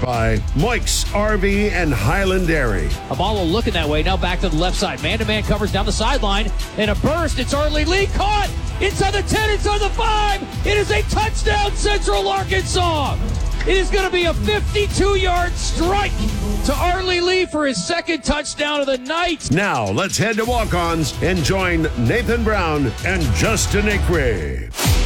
by Moike's RV and Highland Dairy. Abalo looking that way, now back to the left side. Man-to-man covers down the sideline. In a burst, it's Arlie Lee caught. Inside the 10, inside the 5. It is a touchdown, Central Arkansas. It is going to be a 52-yard strike to Arlie Lee for his second touchdown of the night. Now, let's head to walk-ons and join Nathan Brown and Justin Acree.